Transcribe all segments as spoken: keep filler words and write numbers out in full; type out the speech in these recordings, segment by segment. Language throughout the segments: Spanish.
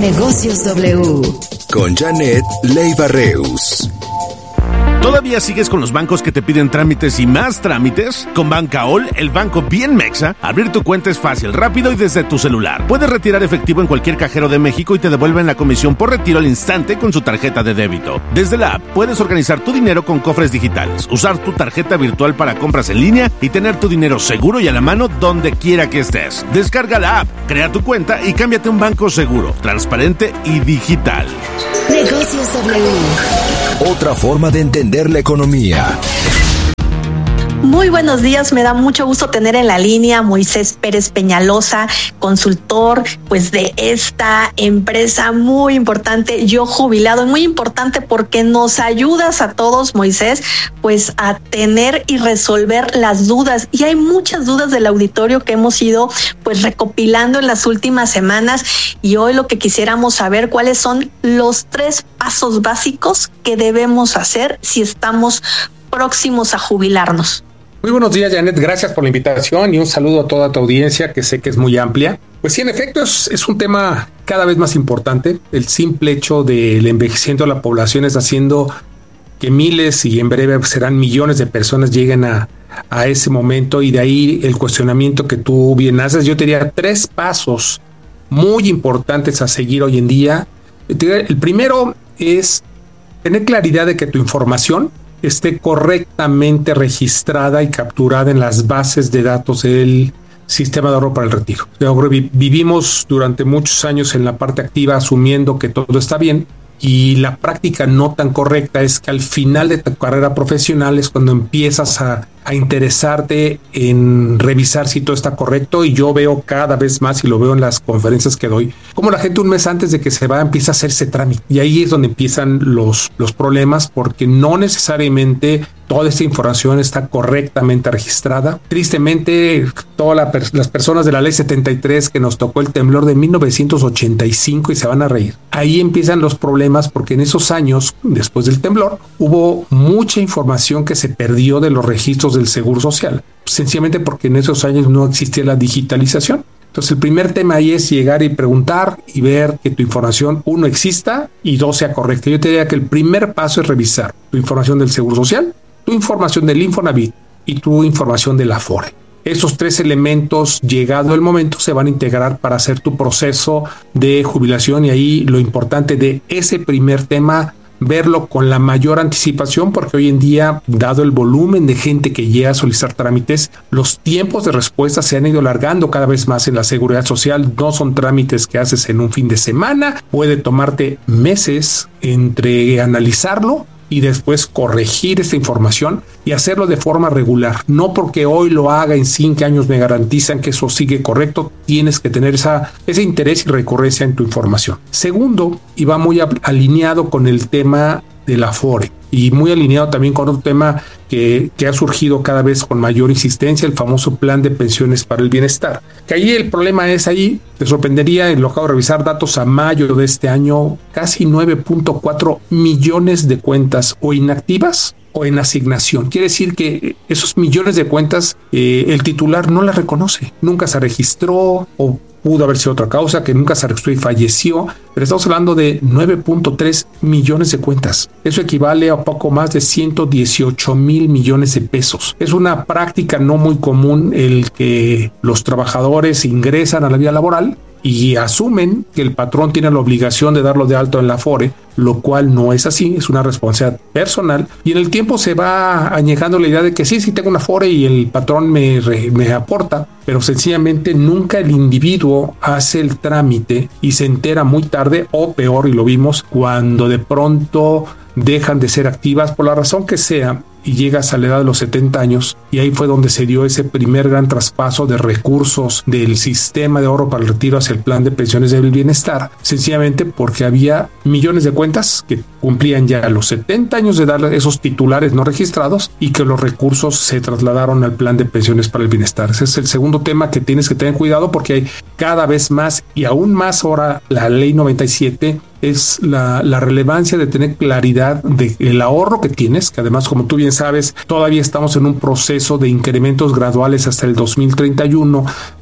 Negocios W. Con Janet Leiva Reus. ¿Todavía sigues con los bancos que te piden trámites y más trámites? Con Bancaol, el banco bien mexa, abrir tu cuenta es fácil, rápido y desde tu celular. Puedes retirar efectivo en cualquier cajero de México y te devuelven la comisión por retiro al instante con su tarjeta de débito. Desde la app puedes organizar tu dinero con cofres digitales, usar tu tarjeta virtual para compras en línea y tener tu dinero seguro y a la mano donde quiera que estés. Descarga la app, crea tu cuenta y cámbiate a un banco seguro, transparente y digital. Negocios W. Otra forma de entender la economía. Muy buenos días, me da mucho gusto tener en la línea Moisés Pérez Peñalosa, consultor pues de esta empresa muy importante, Yo Jubilado, muy importante porque nos ayudas a todos, Moisés, pues a tener y resolver las dudas, y hay muchas dudas del auditorio que hemos ido pues recopilando en las últimas semanas, y hoy lo que quisiéramos saber cuáles son los tres pasos básicos que debemos hacer si estamos próximos a jubilarnos. Muy buenos días, Janet, gracias por la invitación y un saludo a toda tu audiencia, que sé que es muy amplia. Pues sí, en efecto, es, es un tema cada vez más importante. El simple hecho del envejecimiento de la población está haciendo que miles y en breve serán millones de personas lleguen a, a ese momento, y de ahí el cuestionamiento que tú bien haces. Yo te diría tres pasos muy importantes a seguir hoy en día. El primero es tener claridad de que tu información esté correctamente registrada y capturada en las bases de datos del sistema de ahorro para el retiro. Vivimos durante muchos años en la parte activa asumiendo que todo está bien, y la práctica no tan correcta es que al final de tu carrera profesional es cuando empiezas a, a interesarte en revisar si todo está correcto. Y yo veo cada vez más, y lo veo en las conferencias que doy, como la gente un mes antes de que se va empieza a hacerse trámite, y ahí es donde empiezan los, los problemas, porque no necesariamente toda esta información está correctamente registrada. Tristemente, todas la, las personas de la ley setenta y tres que nos tocó el temblor de mil novecientos ochenta y cinco, y se van a reír, ahí empiezan los problemas, porque en esos años, después del temblor, hubo mucha información que se perdió de los registros del Seguro Social, sencillamente porque en esos años no existía la digitalización. Entonces, el primer tema ahí es llegar y preguntar y ver que tu información, uno, exista, y dos, sea correcta. Yo te diría que el primer paso es revisar tu información del Seguro Social, tu información del Infonavit y tu información del Afore. Esos tres elementos, llegado el momento, se van a integrar para hacer tu proceso de jubilación, y ahí lo importante de ese primer tema, verlo con la mayor anticipación, porque hoy en día, dado el volumen de gente que llega a solicitar trámites, los tiempos de respuesta se han ido alargando cada vez más en la Seguridad Social. No son trámites que haces en un fin de semana, puede tomarte meses entre analizarlo y después corregir esta información y hacerlo de forma regular. No porque hoy lo haga en cinco años me garantizan que eso sigue correcto. Tienes que tener esa, ese interés y recurrencia en tu información. Segundo, y va muy alineado con el tema del Afore, y muy alineado también con otro tema que, que ha surgido cada vez con mayor insistencia, el famoso plan de pensiones para el bienestar. Que ahí el problema es, ahí te sorprendería, lo acabo de revisar, datos a mayo de este año, casi nueve punto cuatro millones de cuentas o inactivas o en asignación. Quiere decir que esos millones de cuentas, eh, el titular no las reconoce, nunca se registró, o pudo haber sido otra causa, que nunca se registró y falleció, pero estamos hablando de nueve punto tres millones de cuentas. Eso equivale a poco más de ciento dieciocho mil millones de pesos. Es una práctica no muy común el que los trabajadores ingresan a la vida laboral y asumen que el patrón tiene la obligación de darlo de alto en la Afore, lo cual no es así, es una responsabilidad personal, y en el tiempo se va añejando la idea de que sí, sí tengo una Afore y el patrón me, me aporta, pero sencillamente nunca el individuo hace el trámite y se entera muy tarde, o peor, y lo vimos, cuando de pronto dejan de ser activas por la razón que sea, y llegas a la edad de los setenta años, y ahí fue donde se dio ese primer gran traspaso de recursos del sistema de ahorro para el retiro hacia el plan de pensiones del bienestar, sencillamente porque había millones de cuentas que cumplían ya los setenta años de edad, esos titulares no registrados, y que los recursos se trasladaron al plan de pensiones para el bienestar. Ese es el segundo tema que tienes que tener cuidado, porque hay cada vez más, y aún más ahora, la ley noventa y siete es la, la relevancia de tener claridad del ahorro que tienes, que además, como tú bien sabes, todavía estamos en un proceso de incrementos graduales hasta el dos mil treinta y uno,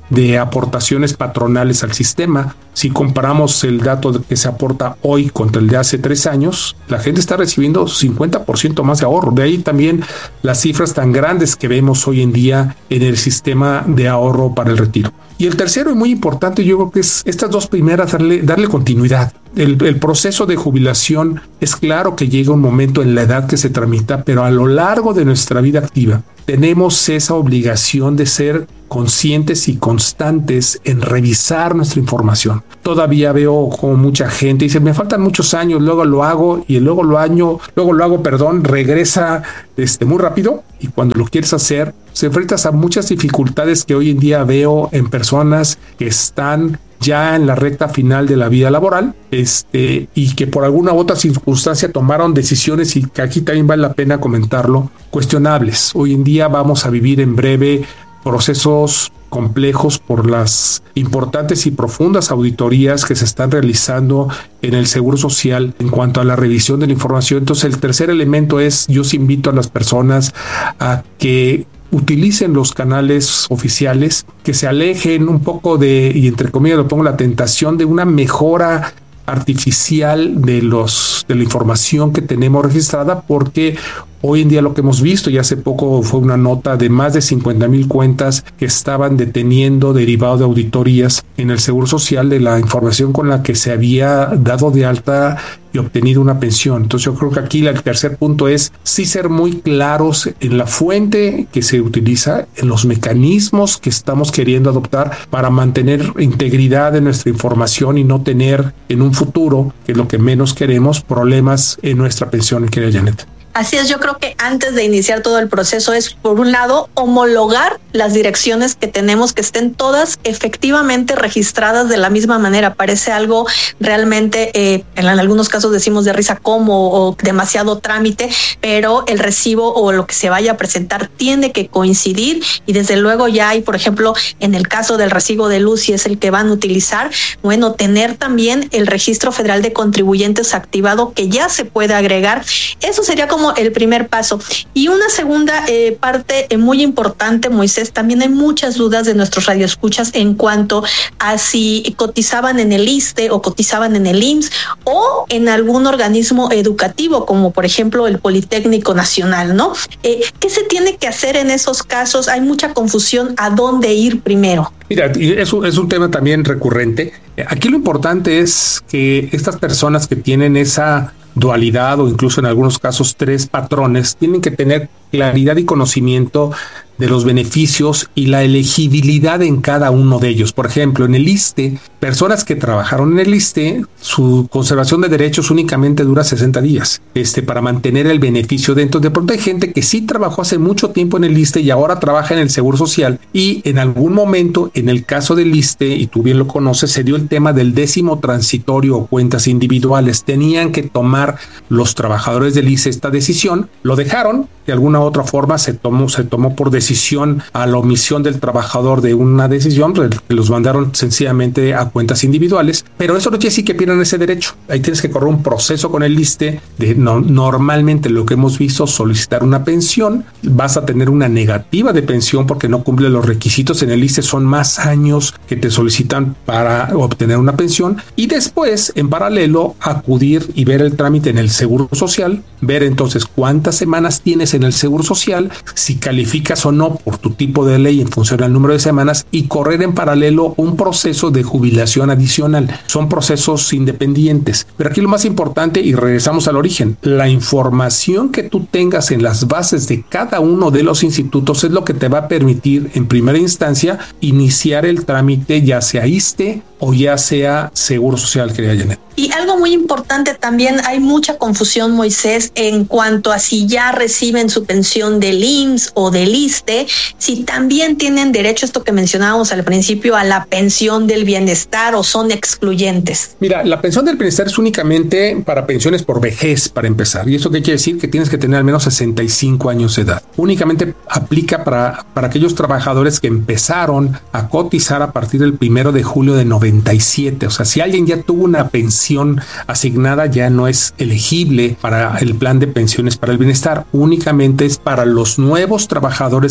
de aportaciones patronales al sistema. Si comparamos el dato que se aporta hoy contra el de hace tres años, la gente está recibiendo cincuenta por ciento más de ahorro. De ahí también las cifras tan grandes que vemos hoy en día en el sistema de ahorro para el retiro. Y el tercero y muy importante, yo creo que es estas dos primeras, darle, darle continuidad. El, el proceso de jubilación es claro que llega un momento en la edad que se tramita, pero a lo largo de nuestra vida activa tenemos esa obligación de ser conscientes y constantes en revisar nuestra información. Todavía veo como mucha gente dice, me faltan muchos años, luego lo hago y luego lo año, luego lo hago, perdón, regresa este, muy rápido, y cuando lo quieres hacer, se enfrentas a muchas dificultades que hoy en día veo en personas que están ya en la recta final de la vida laboral, este, y que por alguna u otra circunstancia tomaron decisiones, y que aquí también vale la pena comentarlo, cuestionables. Hoy en día vamos a vivir en breve procesos complejos por las importantes y profundas auditorías que se están realizando en el Seguro Social en cuanto a la revisión de la información. Entonces, el tercer elemento es, yo os invito a las personas a que utilicen los canales oficiales, que se alejen un poco de, y entre comillas lo pongo, la tentación de una mejora artificial de los de la información que tenemos registrada, porque hoy en día lo que hemos visto, y hace poco fue una nota de más de cincuenta mil cuentas que estaban deteniendo derivado de auditorías en el Seguro Social de la información con la que se había dado de alta y obtenido una pensión. Entonces yo creo que aquí el tercer punto es sí ser muy claros en la fuente que se utiliza, en los mecanismos que estamos queriendo adoptar para mantener integridad de nuestra información y no tener en un futuro, que es lo que menos queremos, problemas en nuestra pensión, querida Janet. Así es, yo creo que antes de iniciar todo el proceso es, por un lado, homologar las direcciones que tenemos, que estén todas efectivamente registradas de la misma manera. Parece algo realmente, eh, en algunos casos decimos de risa como o demasiado trámite, pero el recibo o lo que se vaya a presentar tiene que coincidir, y desde luego ya hay, por ejemplo, en el caso del recibo de luz, si es el que van a utilizar, bueno, tener también el Registro Federal de Contribuyentes activado, que ya se puede agregar. Eso sería como el primer paso. Y una segunda eh, parte eh, muy importante, Moisés, también hay muchas dudas de nuestros radioescuchas en cuanto a si cotizaban en el ISSSTE o cotizaban en el I M S S o en algún organismo educativo, como por ejemplo el Politécnico Nacional, ¿no? Eh, ¿Qué se tiene que hacer en esos casos? Hay mucha confusión a dónde ir primero. Mira, eso es un tema también recurrente. Aquí lo importante es que estas personas que tienen esa dualidad o incluso en algunos casos tres patrones tienen que tener claridad y conocimiento de los beneficios y la elegibilidad en cada uno de ellos. Por ejemplo, en el ISSSTE, personas que trabajaron en el ISSSTE, su conservación de derechos únicamente dura sesenta días este, para mantener el beneficio dentro. De pronto hay gente que sí trabajó hace mucho tiempo en el ISSSTE y ahora trabaja en el Seguro Social, y en algún momento, en el caso del ISSSTE, y tú bien lo conoces, se dio el tema del décimo transitorio o cuentas individuales. Tenían que tomar los trabajadores del ISSSTE esta decisión, lo dejaron, de alguna u otra forma se tomó, se tomó por decisión a la omisión del trabajador de una decisión, los mandaron sencillamente a cuentas individuales, pero eso no quiere decir que pierdan ese derecho. Ahí tienes que correr un proceso con el ISSSTE de no, normalmente lo que hemos visto, solicitar una pensión, vas a tener una negativa de pensión porque no cumple los requisitos. En el ISSSTE son más años que te solicitan para obtener una pensión, y después en paralelo acudir y ver el trámite en el Seguro Social, ver entonces cuántas semanas tienes en el Seguro Social, si calificas o no por tu tipo de ley en función al número de semanas, y correr en paralelo un proceso de jubilación adicional. Son procesos independientes, pero aquí lo más importante, y regresamos al origen, la información que tú tengas en las bases de cada uno de los institutos es lo que te va a permitir en primera instancia iniciar el trámite, ya sea ISSSTE o ya sea Seguro Social, querida Janet. Y algo muy importante también, hay mucha confusión, Moisés, en cuanto a si ya reciben su pensión del I M S S o del ISSSTE, si también tienen derecho, esto que mencionábamos al principio, a la pensión del bienestar, o son excluyentes. Mira, la pensión del bienestar es únicamente para pensiones por vejez, para empezar. ¿Y eso qué quiere decir? Que tienes que tener al menos sesenta y cinco años de edad. Únicamente aplica para, para aquellos trabajadores que empezaron a cotizar a partir del primero de julio de noventa y siete. O sea, si alguien ya tuvo una pensión asignada, ya no es elegible para el plan de pensiones para el bienestar. Únicamente es para los nuevos trabajadores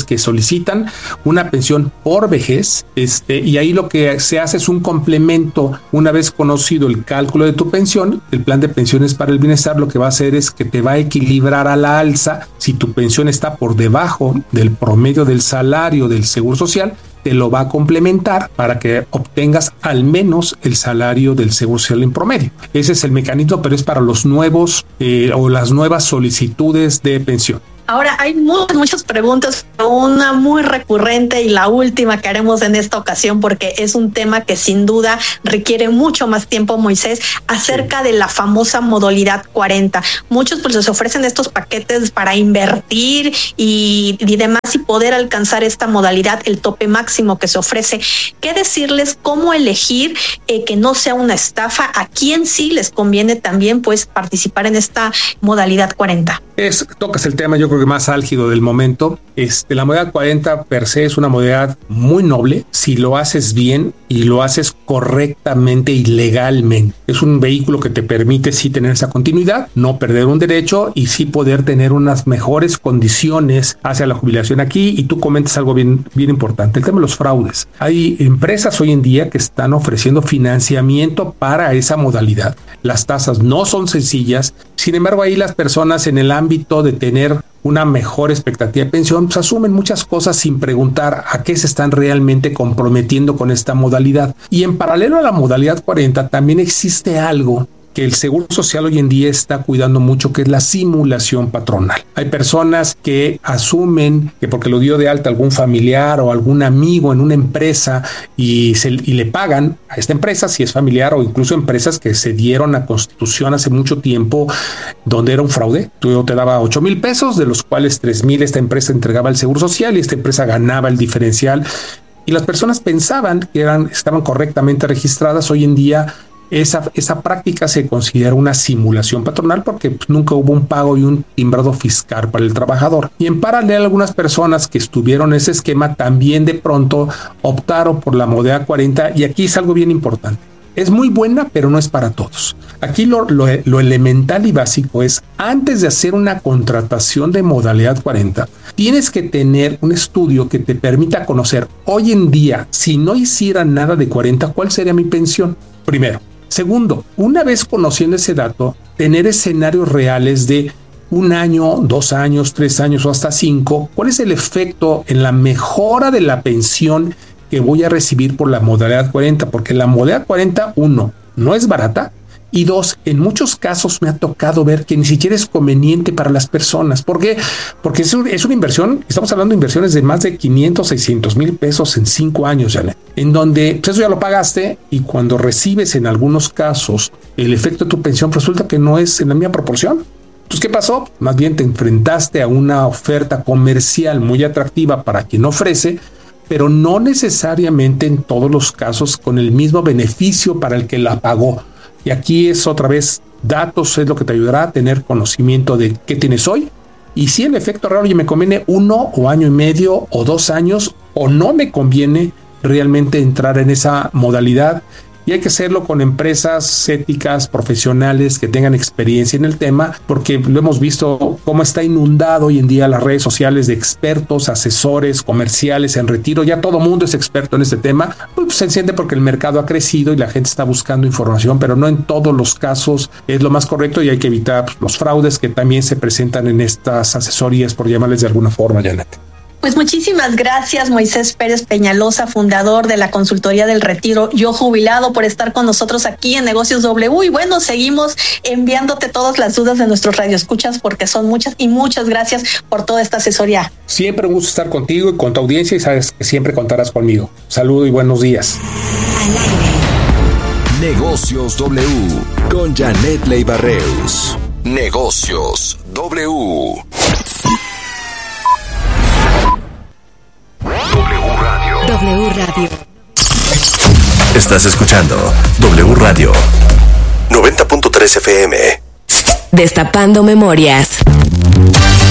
trabajadores que solicitan una pensión por vejez, este, y ahí lo que se hace es un complemento. Una vez conocido el cálculo de tu pensión, el plan de pensiones para el bienestar lo que va a hacer es que te va a equilibrar a la alza. Si tu pensión está por debajo del promedio del salario del Seguro Social, te lo va a complementar para que obtengas al menos el salario del Seguro Social en promedio. Ese es el mecanismo, pero es para los nuevos eh, o las nuevas solicitudes de pensión. Ahora hay muchas, muchas preguntas, una muy recurrente y la última que haremos en esta ocasión, porque es un tema que sin duda requiere mucho más tiempo, Moisés, acerca de la famosa modalidad cuarenta. Muchos pues les ofrecen estos paquetes para invertir y, y demás y poder alcanzar esta modalidad, el tope máximo que se ofrece. ¿Qué decirles? ¿Cómo elegir eh, que no sea una estafa? ¿A quién sí les conviene también pues participar en esta modalidad cuarenta? Es, tocas el tema, yo creo que más álgido del momento. Este, la modalidad cuarenta per se es una modalidad muy noble si lo haces bien y lo haces correctamente y legalmente. Es un vehículo que te permite sí tener esa continuidad, no perder un derecho y sí poder tener unas mejores condiciones hacia la jubilación aquí. Y tú comentas algo bien, bien importante, el tema de los fraudes. Hay empresas hoy en día que están ofreciendo financiamiento para esa modalidad. Las tasas no son sencillas, sin embargo ahí las personas en el ámbito de tener una mejor expectativa de pensión, pues asumen muchas cosas sin preguntar a qué se están realmente comprometiendo con esta modalidad. Y en paralelo a la modalidad cuarenta también existe algo que el Seguro Social hoy en día está cuidando mucho, que es la simulación patronal. Hay personas que asumen que porque lo dio de alta algún familiar o algún amigo en una empresa y, se, y le pagan a esta empresa, si es familiar, o incluso empresas que se dieron a Constitución hace mucho tiempo donde era un fraude. Tú te daba ocho mil pesos, de los cuales tres mil esta empresa entregaba al Seguro Social y esta empresa ganaba el diferencial. Y las personas pensaban que eran, estaban correctamente registradas. Hoy en día Esa, esa práctica se considera una simulación patronal porque pues, nunca hubo un pago y un timbrado fiscal para el trabajador. Y en paralelo, algunas personas que estuvieron en ese esquema también de pronto optaron por la modalidad cuarenta, y aquí es algo bien importante. Es muy buena, pero no es para todos. Aquí lo, lo, lo elemental y básico es, antes de hacer una contratación de modalidad cuarenta, tienes que tener un estudio que te permita conocer, hoy en día, si no hiciera nada de cuarenta, ¿cuál sería mi pensión? Primero. Segundo, una vez conociendo ese dato, tener escenarios reales de un año, dos años, tres años o hasta cinco, ¿cuál es el efecto en la mejora de la pensión que voy a recibir por la modalidad cuarenta? Porque la modalidad cuarenta, uno, no es barata, y dos, en muchos casos me ha tocado ver que ni siquiera es conveniente para las personas. ¿Por qué? Porque es, un, es una inversión, estamos hablando de inversiones de más de quinientos, seiscientos mil pesos en cinco años, Janet, en donde pues eso ya lo pagaste, y cuando recibes en algunos casos el efecto de tu pensión, resulta que no es en la misma proporción. Entonces, ¿qué pasó? Más bien te enfrentaste a una oferta comercial muy atractiva para quien ofrece, pero no necesariamente en todos los casos con el mismo beneficio para el que la pagó. Y aquí es otra vez, datos es lo que te ayudará a tener conocimiento de qué tienes hoy. Y si el efecto real, oye, me conviene uno o año y medio o dos años, o no me conviene realmente entrar en esa modalidad. Y hay que hacerlo con empresas éticas, profesionales que tengan experiencia en el tema, porque lo hemos visto cómo está inundado hoy en día las redes sociales de expertos, asesores, comerciales en retiro. Ya todo mundo es experto en este tema. Pues se entiende porque el mercado ha crecido y la gente está buscando información, pero no en todos los casos es lo más correcto, y hay que evitar los fraudes que también se presentan en estas asesorías, por llamarles de alguna forma, Janet. Pues muchísimas gracias, Moisés Pérez Peñalosa, fundador de la Consultoría del Retiro Yo Jubilado, por estar con nosotros aquí en Negocios W. Y bueno, seguimos enviándote todas las dudas de nuestros radioescuchas, porque son muchas, y muchas gracias por toda esta asesoría. Siempre un gusto estar contigo y con tu audiencia, y sabes que siempre contarás conmigo. Saludo y buenos días. Negocios W con Janet Leiva Reus. Negocios W. W Radio. Estás escuchando W Radio noventa punto tres F M. Destapando memorias.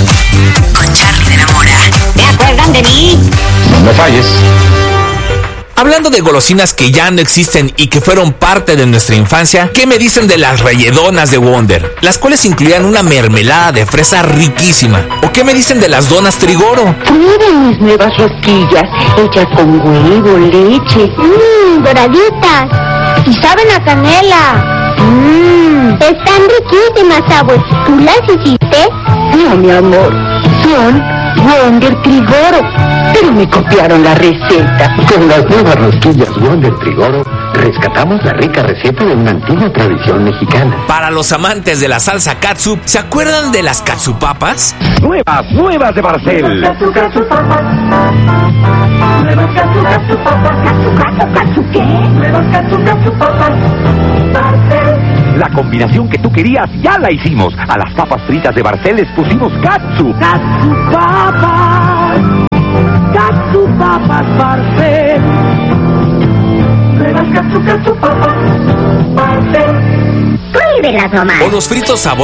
Con Charlie de la Mora. ¿Se acuerdan de mí? No falles. Hablando de golosinas que ya no existen y que fueron parte de nuestra infancia, ¿qué me dicen de las relledonas de Wonder? Las cuales incluían una mermelada de fresa riquísima. ¿O qué me dicen de las donas Trigoro? Prueben mis nuevas rosquillas, hechas con huevo, leche. Mmm, doraditas. Y saben a canela. Mmm, están riquísimas, abuelo. ¿Tú las hiciste? No, mi amor. Son Wonder Trigoro. Pero me copiaron la receta. Con las nuevas rosquillas Wonder Trigoro, rescatamos la rica receta de una antigua tradición mexicana. Para los amantes de la salsa katsup, ¿se acuerdan de las katsupapas? Nuevas, nuevas de Barcel. Katsu, katsu, papas. Nuevas katsu, katsu, papas. Katsu, katsu, katsu, ¿qué? Nuevas katsu, katsu, papas. Barcel. La combinación que tú querías ya la hicimos. A las papas fritas de Barcel les pusimos katsu. Katsu, papas. Katsu, papas, Barcel. Nuevas katsu, katsu, papas. Barcel. Prohíbelas nomás. O los fritos sabor